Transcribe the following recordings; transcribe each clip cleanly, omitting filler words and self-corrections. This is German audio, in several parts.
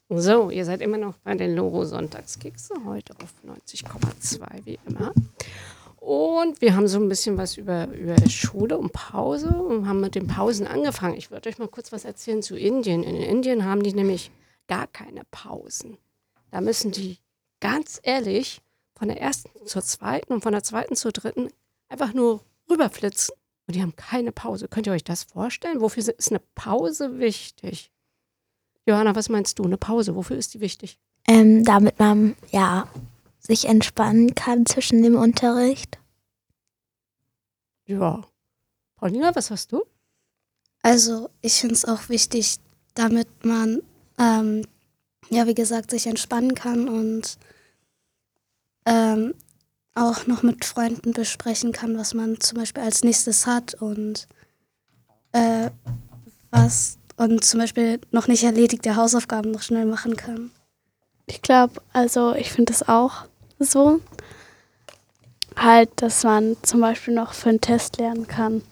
So, ihr seid immer noch bei den Loro-Sonntagskekse, heute auf 90,2 wie immer. Und wir haben so ein bisschen was über Schule und Pause und haben mit den Pausen angefangen. Ich würde euch mal kurz was erzählen zu Indien. In Indien haben die nämlich gar keine Pausen. Da müssen die ganz ehrlich von der ersten zur zweiten und von der zweiten zur dritten einfach nur rüberflitzen. Und die haben keine Pause. Könnt ihr euch das vorstellen? Wofür ist eine Pause wichtig? Johanna, was meinst du? Eine Pause, wofür ist die wichtig? Damit man sich entspannen kann zwischen dem Unterricht. Ja. Paulina, was hast du? Also ich finde es auch wichtig, damit man, wie gesagt, sich entspannen kann und auch noch mit Freunden besprechen kann, was man zum Beispiel als nächstes hat und zum Beispiel noch nicht erledigte Hausaufgaben noch schnell machen kann. Ich glaube, also ich finde es auch so, halt, dass man zum Beispiel noch für einen Test lernen kann.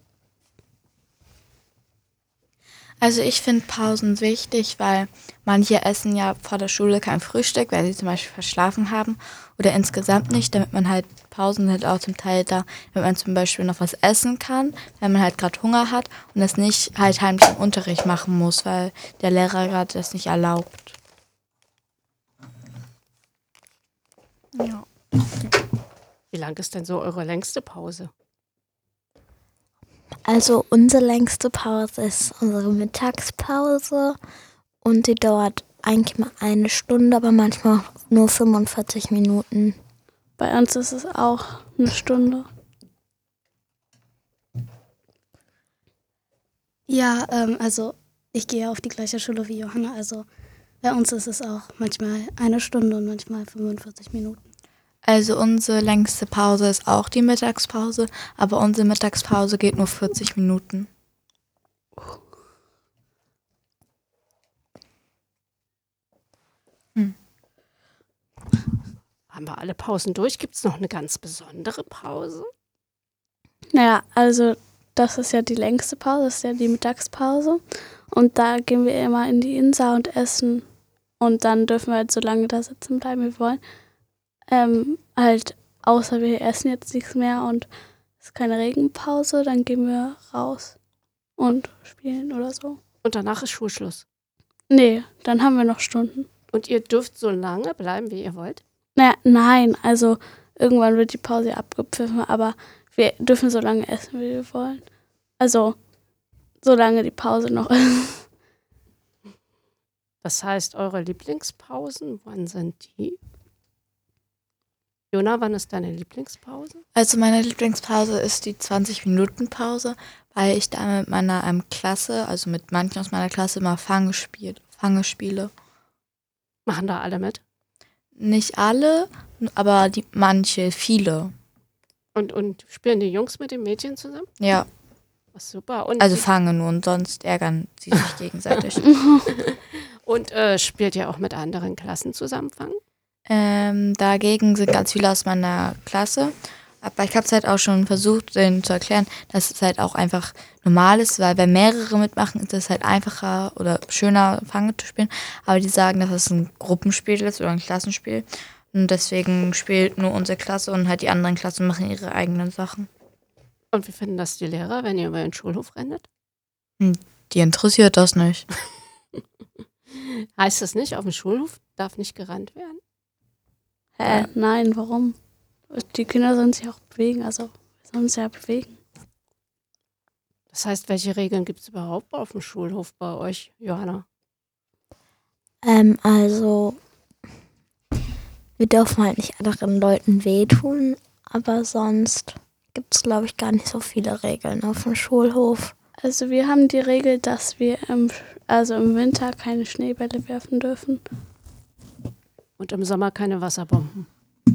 Also ich finde Pausen wichtig, weil manche essen ja vor der Schule kein Frühstück, weil sie zum Beispiel verschlafen haben oder insgesamt nicht, damit man halt Pausen halt auch zum Teil da, damit man zum Beispiel noch was essen kann, wenn man halt gerade Hunger hat und das nicht halt heimlich im Unterricht machen muss, weil der Lehrer gerade das nicht erlaubt. Ja. Wie lang ist denn so eure längste Pause? Also unsere längste Pause ist unsere Mittagspause und die dauert eigentlich mal 1 Stunde, aber manchmal nur 45 Minuten. Bei uns ist es auch 1 Stunde. Ja, also ich gehe auf die gleiche Schule wie Johanna, also bei uns ist es auch manchmal 1 Stunde und manchmal 45 Minuten. Also unsere längste Pause ist auch die Mittagspause, aber unsere Mittagspause geht nur 40 Minuten. Haben wir alle Pausen durch? Gibt es noch eine ganz besondere Pause? Naja, also das ist ja die längste Pause, das ist ja die Mittagspause. Und da gehen wir immer in die Insa und essen. Und dann dürfen wir halt so lange da sitzen bleiben, wie wir wollen. Halt, außer wir essen jetzt nichts mehr und es ist keine Regenpause, dann gehen wir raus und spielen oder so. Und danach ist Schulschluss. Nee, dann haben wir noch Stunden. Und ihr dürft so lange bleiben, wie ihr wollt? Naja, nein, also irgendwann wird die Pause abgepfiffen, aber wir dürfen so lange essen, wie wir wollen. Also, solange die Pause noch ist. Das heißt, eure Lieblingspausen, wann sind die? Jona, wann ist deine Lieblingspause? Also meine Lieblingspause ist die 20-Minuten-Pause, weil ich da mit meiner Klasse, also mit manchen aus meiner Klasse, immer Fange spiele. Machen da alle mit? Nicht alle, aber viele. Und spielen die Jungs mit den Mädchen zusammen? Ja. Was super. Und also fangen nur und sonst ärgern sie sich gegenseitig. Und spielt ihr auch mit anderen Klassen zusammen Fangen? Dagegen sind ganz viele aus meiner Klasse. Aber ich habe es halt auch schon versucht, denen zu erklären, dass es halt auch einfach normal ist, weil wenn mehrere mitmachen, ist es halt einfacher oder schöner, Fangen zu spielen. Aber die sagen, dass es ein Gruppenspiel ist oder ein Klassenspiel. Und deswegen spielt nur unsere Klasse und halt die anderen Klassen machen ihre eigenen Sachen. Und wie finden das die Lehrer, wenn ihr über den Schulhof rennt? Die interessiert das nicht. Heißt das nicht, auf dem Schulhof darf nicht gerannt werden? Nein, warum? Die Kinder sollen sich auch bewegen, also wir sollen uns ja bewegen. Das heißt, welche Regeln gibt es überhaupt auf dem Schulhof bei euch, Johanna? Also wir dürfen halt nicht anderen Leuten wehtun, aber sonst gibt es, glaube ich, gar nicht so viele Regeln auf dem Schulhof. Also wir haben die Regel, dass wir im Winter keine Schneebälle werfen dürfen. Und im Sommer keine Wasserbomben?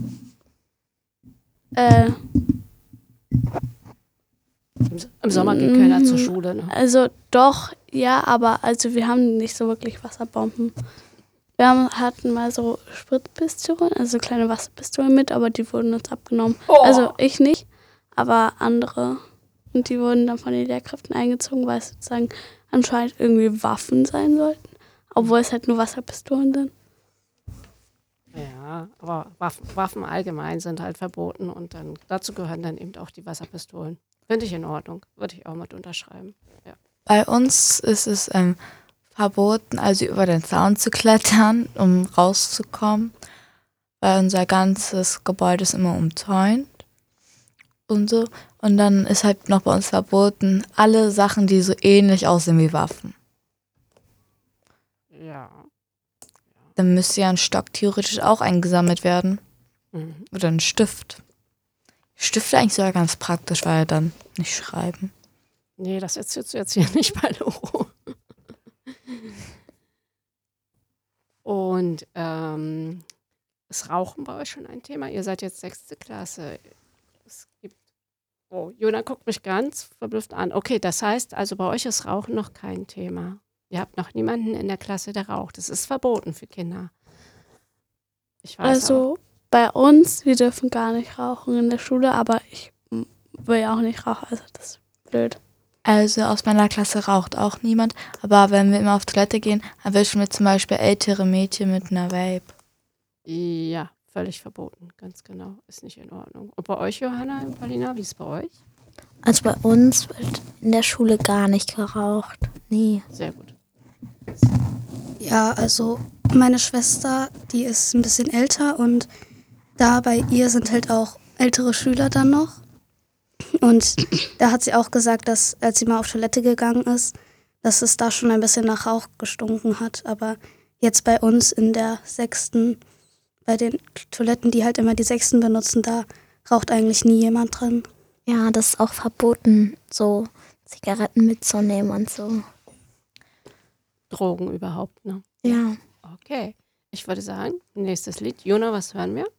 Im Sommer geht keiner zur Schule, ne? Also doch, ja, aber also wir haben nicht so wirklich Wasserbomben. Wir hatten mal so Spritzpistolen, also kleine Wasserpistolen mit, aber die wurden uns abgenommen. Oh. Also ich nicht, aber andere. Und die wurden dann von den Lehrkräften eingezogen, weil es sozusagen anscheinend irgendwie Waffen sein sollten. Obwohl es halt nur Wasserpistolen sind. Ja, aber Waffen allgemein sind halt verboten und dann dazu gehören dann eben auch die Wasserpistolen. Finde ich in Ordnung. Würde ich auch mit unterschreiben. Ja. Bei uns ist es verboten, also über den Zaun zu klettern, um rauszukommen, weil unser ganzes Gebäude ist immer umzäunt und so. Und dann ist halt noch bei uns verboten, alle Sachen, die so ähnlich aussehen wie Waffen. Ja. Dann müsste ja ein Stock theoretisch auch eingesammelt werden. Mhm. Oder ein Stift. Stifte eigentlich sogar ganz praktisch, weil dann nicht schreiben. Nee, das erzählst du jetzt hier nicht bei Loro. Und ist Rauchen bei euch schon ein Thema? Ihr seid jetzt 6. Klasse. Jona guckt mich ganz verblüfft an. Okay, das heißt, also bei euch ist Rauchen noch kein Thema. Ihr habt noch niemanden in der Klasse, der raucht. Das ist verboten für Kinder. Ich weiß Also bei uns, wir dürfen gar nicht rauchen in der Schule, aber ich will ja auch nicht rauchen, also das ist blöd. Also aus meiner Klasse raucht auch niemand, aber wenn wir immer auf Toilette gehen, erwischen wir zum Beispiel ältere Mädchen mit einer Vape. Ja, völlig verboten, ganz genau. Ist nicht in Ordnung. Und bei euch, Johanna und Paulina, wie ist es bei euch? Also bei uns wird in der Schule gar nicht geraucht. Nie. Sehr gut. Ja, also meine Schwester, die ist ein bisschen älter und da bei ihr sind halt auch ältere Schüler dann noch. Und da hat sie auch gesagt, dass als sie mal auf Toilette gegangen ist, dass es da schon ein bisschen nach Rauch gestunken hat. Aber jetzt bei uns in der 6., bei den Toiletten, die halt immer die 6. benutzen, da raucht eigentlich nie jemand drin. Ja, das ist auch verboten, so Zigaretten mitzunehmen und so. Drogen überhaupt, ne? Ja. Okay. Ich würde sagen, nächstes Lied. Jona, was hören wir?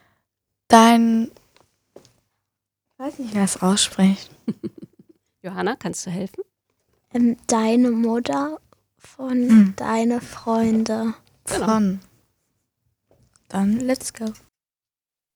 Ich weiß nicht, wer es ausspricht. Johanna, kannst du helfen? Deine Mutter von Deine Freunde. Genau. Von. Dann let's go.